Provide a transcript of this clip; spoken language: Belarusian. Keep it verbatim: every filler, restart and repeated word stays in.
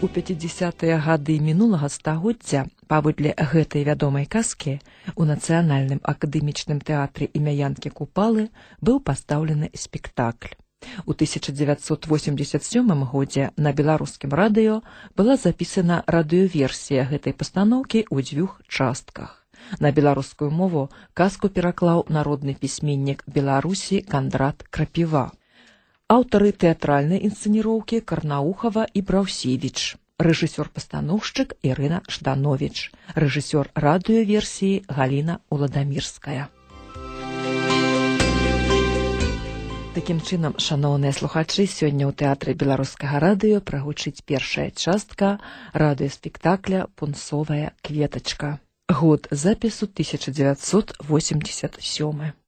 У пяцідзясятыя гады мінулага стагоддзя, паводле гэтай вядомай казкі, у Нацыянальным акадэмічным тэатры імя Янкі Купалы быў пастаўлены спектакль. У тысяча дзевяцьсот восемьдесят сёмым годзе на беларускім радыё была запісана радыёверсія гэтай пастаноўкі ў дзвюх частках. На беларускую мову казку пераклаў народны пісьменнік Беларусі Кандрат Крапіва. Аўтары тэатральнай інсцэніроўкі Карнаухава і Браўсевіч, рэжысёр-пастаноўшчык Ірына Ждановіч, рэжысёр радыёверсіі Галіна Уладамірская. Такім чынам, шаноўныя слухачы, сёння ў тэатры беларускага радыё прагучыць першая частка радыёспектакля «Пунцовая кветачка». Год запісу тысяча дзевяцьсот восемьдесят сёмы.